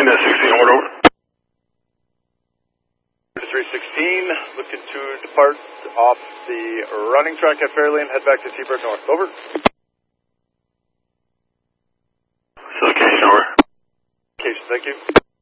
Wind at 16, over. 316, looking to depart off the running track at Fairlane, head back to T-Bird North, over. Location, over. Location, thank you.